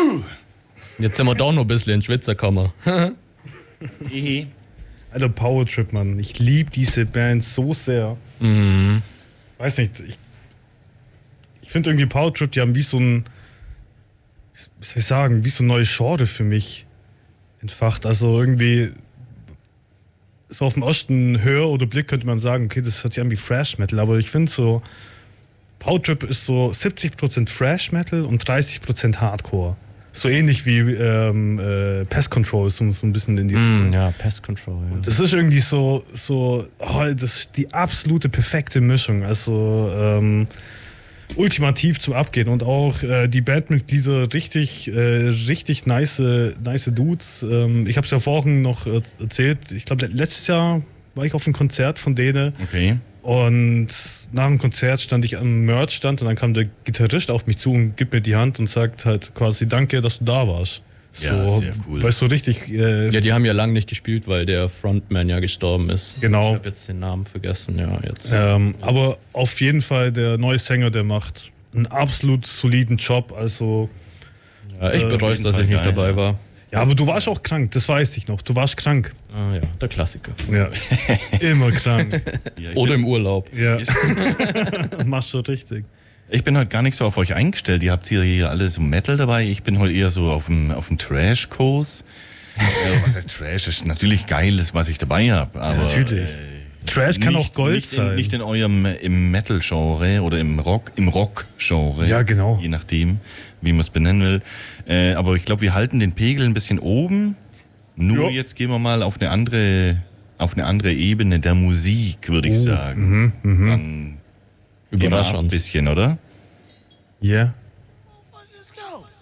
Jetzt sind wir doch noch ein bisschen in Schwitzerkammer. Alter, Powertrip, Mann. Ich liebe diese Band so sehr. Weiß nicht, ich finde irgendwie Powertrip, die haben wie so ein, wie soll ich sagen, wie so ein neues Genre für mich entfacht. Also irgendwie so auf dem ersten Hör oder Blick könnte man sagen, okay, das hört sich an wie Thrash Metal, aber ich finde so, Powertrip ist so 70% Thrash Metal und 30% Hardcore. So ähnlich wie Pest Control, so ein bisschen in die Richtung. Ja, Pest Control. Ja. Und das ist irgendwie das ist die absolute perfekte Mischung. Also ultimativ zum Abgehen. Und auch die Bandmitglieder richtig nice Dudes. Ich habe es ja vorhin noch erzählt. Ich glaube, letztes Jahr war ich auf einem Konzert von denen. Okay. Und nach dem Konzert stand ich am Merch-Stand und dann kam der Gitarrist auf mich zu und gibt mir die Hand und sagt halt quasi, danke, dass du da warst. So, Ja, sehr cool. Weißt du, richtig... Ja, die haben ja lange nicht gespielt, weil der Frontman ja gestorben ist. Genau. Ich habe jetzt den Namen vergessen, ja. Jetzt. Aber auf jeden Fall, der neue Sänger, der macht einen absolut soliden Job. Also, Ja, ich bereue es, dass ich nicht dabei war. ja, aber du warst auch krank, das weiß ich noch. Du warst krank. Ah ja, der Klassiker. Ja. Immer krank. Ja, Oder im Urlaub. Ja. Machst du richtig. Ich bin heute gar nicht so auf euch eingestellt. Ihr habt hier alle so Metal dabei. Ich bin heute eher so auf dem Trash-Kurs. Was heißt Trash? Das ist natürlich geil, was ich dabei habe. Aber natürlich. Trash kann auch Gold nicht sein. Nicht in eurem im Metal-Genre oder im Rock-Genre. Ja, genau. Je nachdem, wie man es benennen will. Aber ich glaube, wir halten den Pegel ein bisschen oben. Nur jetzt gehen wir mal auf eine andere Ebene der Musik, würde ich sagen. Dann gehen wir Überrasch ab ein uns. bisschen, oder? Ja. Yeah. Let's go.